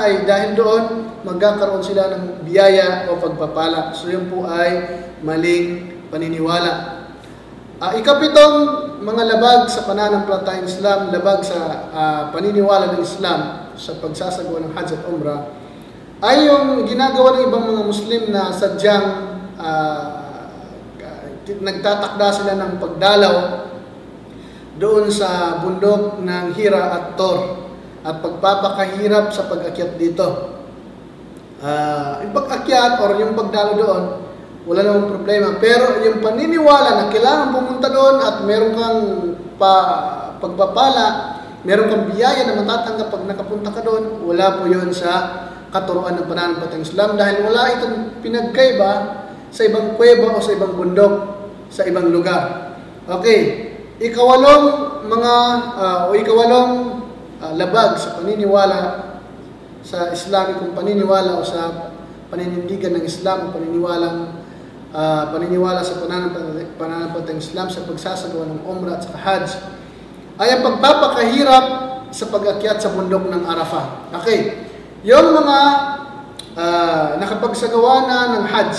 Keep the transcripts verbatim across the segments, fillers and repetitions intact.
ay dahil doon magkakaroon sila ng biyaya o pagpapala. So yun po ay maling paniniwala. Uh, ikapitong mga labag sa pananampalatayang Islam, labag sa uh, paniniwala ng Islam sa pagsasagawa ng Hajj at Umrah, ay yung ginagawa ng ibang mga Muslim na sadyang uh, nagtatakda sila ng pagdalaw doon sa bundok ng Hira at Tor at pagpapakahirap sa pag-akyat dito. Uh, yung pag-akyat or yung pagdalo doon, wala namang problema. Pero yung paniniwala na kailangan pumunta doon at meron kang pa, pagpapala, meron kang biyaya na matatanggap pag nakapunta ka doon, wala po yun sa katuruan ng pananampalatayang Islam dahil wala itong pinagkaiba sa ibang kuweba o sa ibang bundok, sa ibang lugar. Okay, ikawalong mga, uh, o ikawalong uh, labag sa paniniwala sa Islamikong paniniwala o sa paninindigan ng Islam o paniniwalang uh, paniniwala sa pananampalatayang Islam sa pagsasagawa ng Umrah at sa Hajj ay ang pagpapakahirap sa pag-akyat sa bundok ng Arafah. Okay, yung mga uh, nakapagsagawa na ng Hajj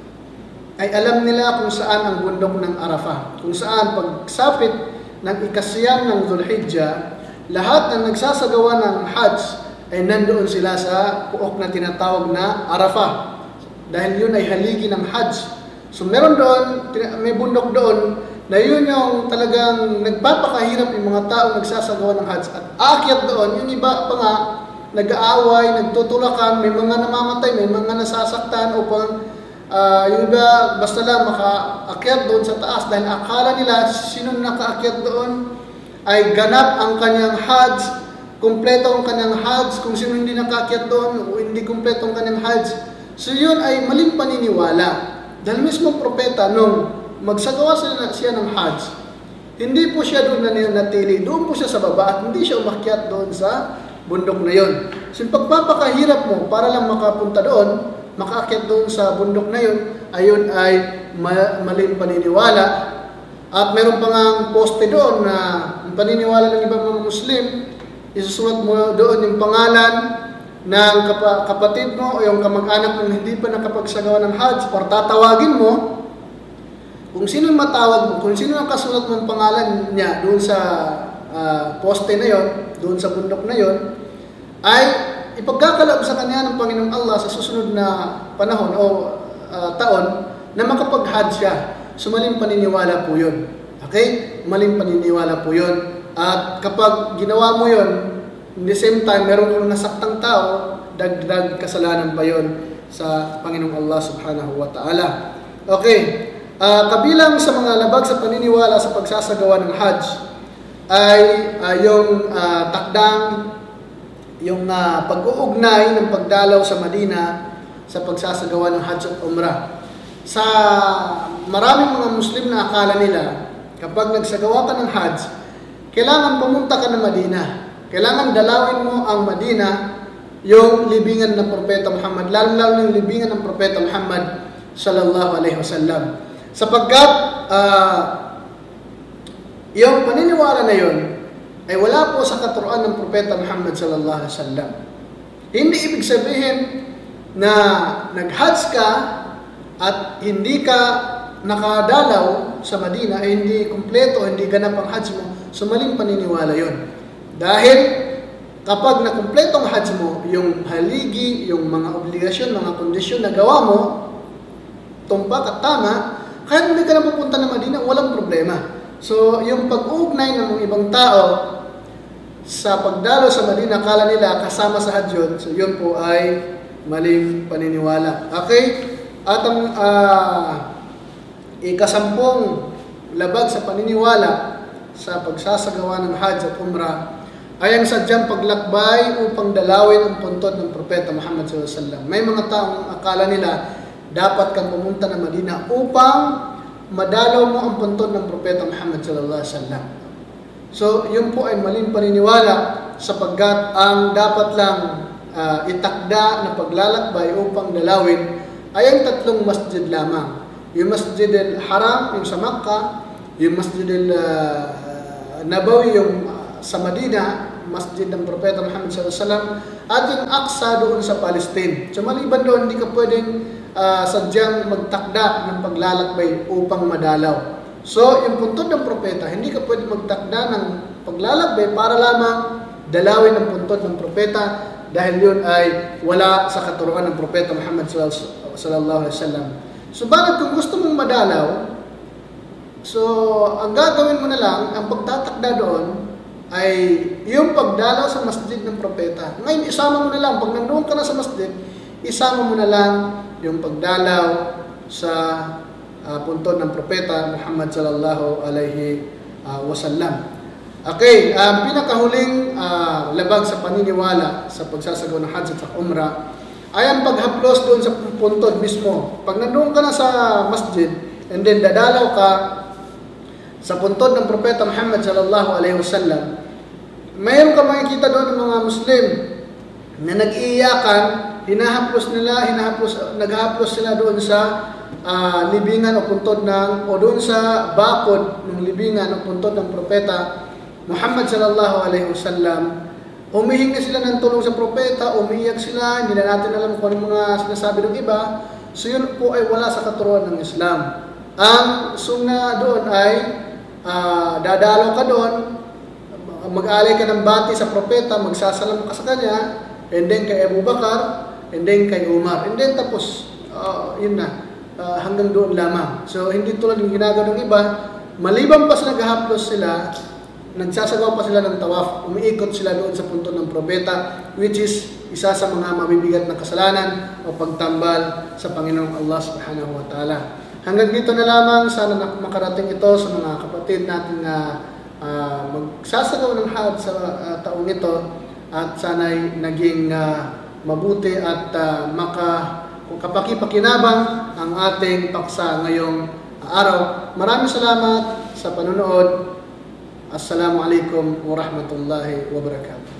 ay alam nila kung saan ang bundok ng Arafah, kung saan pagsapit ng ikasiyam ng Dhul-Hijjah, lahat ng nagsasagawa ng Hajj ay nandoon sila sa puok na tinatawag na Arafah. Dahil yun ay haligi ng Hajj. So meron doon, may bundok doon, na yun yung talagang nagpapakahirap yung mga tao nagsasagawa ng Hajj. At aakyat doon, yung iba pa nga, nag-aaway, nagtutulakan, may mga namamatay, may mga nasasaktan upang uh, yung iba basta lang makaakyat doon sa taas dahil akala nila sinong nakaakyat doon ay ganap ang kanyang Hajj, kumpleto ang kanyang Hajj. Kung sino hindi nakaakyat doon o hindi kumpleto ang kanyang Hajj, so yun ay maling paniniwala. Dahil mismo propeta nung magsagawa siya, siya ng Hajj, hindi po siya doon na natili, doon po siya sa baba at hindi siya umakyat doon sa bundok na yun. So yung pagpapakahirap mo para lang makapunta doon, makaakyat doon sa bundok na yun, ayun ay maling paniniwala. At meron pa nga poste doon na paniniwala ng ibang mga Muslim, isusulat mo doon yung pangalan ng kap kapatid mo o yung kamag-anak ng hindi pa nakapagsagawa ng Hajj, or tatawagin mo kung sino matawag mo, kung sino ang kasulat mong pangalan niya doon sa uh, poste na yon, doon sa bundok na yon, ay ipagkakaloob sa kanya ng Panginoong Allah sa susunod na panahon o uh, taon na makapag-Hajj siya. So maling paniniwala po yun. Okay? Maling paniniwala po yun. At kapag ginawa mo yun, in the same time, meron kang nasaktang tao, dagdag kasalanan pa yun sa Panginoong Allah subhanahu wa ta'ala. Okay. Uh, kabilang sa mga labag sa paniniwala sa pagsasagawa ng Hajj ay uh, yung uh, takdang, yung uh, pag-uugnay ng pagdalaw sa Madina sa pagsasagawa ng Hajj at Umrah. Sa maraming mga Muslim na akala nila, kapag nagsagawa ka ng Hajj, kailangan pumunta ka ng Madina. Kailangan dalawin mo ang Madina, yung libingan ng Propeta Muhammad, lalo-lalo yung libingan ng Propeta Muhammad sallallahu alaihi wasallam. Sapagkat uh, yung paniniwala na yun ay wala po sa katuruan ng Propeta Muhammad sallallahu alaihi wasallam. Hindi ibig sabihin na nag-Hajj ka at hindi ka nakadalaw sa Madina ay hindi kumpleto, hindi ganap ang Hajj mo. So maling paniniwala yun. Dahil kapag nakumpleto ang Hajj mo, yung haligi, yung mga obligasyon, mga kondisyon na gawa mo, tumpak at tama, kahit hindi ka na pupunta na Madina, walang problema. So, yung pag-uugnay ng mga ibang tao sa pagdalo sa Madina, akala nila kasama sa Hajj yun, so yun po ay maling paniniwala. Okay? At ang uh, ikasampung labag sa paniniwala sa pagsasagawa ng Hajj at Umrah ay ang sadyang paglakbay upang dalawin ang puntod ng Propeta Muhammad sallallahu alaihi wasallam. May mga taong akala nila dapat kang pumunta ng Madina upang madalaw mo ang puntod ng Propeta Muhammad sallallahu alaihi wasallam. So, yun po ay maling paniniwala sapagkat ang dapat lang uh, itakda na paglalakbay upang dalawin ay ang tatlong masjid lamang. Yung Masjid al-Haram, yung sa Makkah, yung Masjid al-Nabawi, yung uh, sa Madina, masjid ng Propeta Muhammad sallallahu alaihi wasallam, at yung Aqsa doon sa Palestine. So maliban doon, hindi ka pwedeng uh, sadyang magtakda ng paglalakbay upang madalaw. So yung puntod ng Propeta, hindi ka pwedeng magtakda ng paglalakbay para lamang dalawin ang puntod ng Propeta, dahil yun ay wala sa katuruan ng Propeta Muhammad sallallahu alaihi wasallam. Subalit kung gusto mong madalaw, so ang gagawin mo na lang, ang pagtatakda doon ay yung pagdalaw sa masjid ng Propeta. Ngayon, isama mo na lang, pag nandoon ka na sa masjid, isama mo na lang yung pagdalaw sa uh, puntod ng Propeta Muhammad sallallahu alaihi uh, wasallam. Okay, ang um, pinakahuling uh, labag sa paniniwala sa pagsasagawa ng Hajj at sa Umrah ay ang paghaplos doon sa puntod mismo. Pag nandoon ka na sa masjid and then dadalaw ka sa puntod ng Propeta Muhammad sallallahu alaihi wasallam, mayroon ka makikita doon ng mga Muslim na nag-iiyakan, hinahaplos nila, hinahaplos, naghahaplos sila doon sa uh, libingan o puntod ng, o doon sa bakod ng libingan o puntod ng Propeta Muhammad sallallahu alaihi wasallam. Humihingi sila ng tulong sa propeta, umiiyak sila, hindi na natin alam kung ano mga sinasabi ng iba. So yun po ay wala sa katuruan ng Islam. Ang sunna doon ay uh, dadalaw ka doon, mag-alay ka ng bati sa propeta, magsasalam ka sa kanya, and then kay Abu Bakar, and then kay Umar, and then tapos, uh, yun na, uh, hanggang doon lamang. So hindi tulad ng ginagawa ng iba, maliban pa sa naghahaplos sila, nagsasagawa pa sila ng tawaf, umiikot sila doon sa puntod ng propeta, which is isa sa mga mabibigat na kasalanan o pagtambal sa Panginoong Allah subhanahu wa ta'ala. Hanggang dito na lamang, sana makarating ito sa mga kapatid natin na uh, magsasagawa ng Hajj sa uh, taong ito, at sana'y naging uh, mabuti at uh, maka, kapakipakinabang ang ating paksa ngayong araw. Maraming salamat sa panonood. Assalamualaikum warahmatullahi wabarakatuh.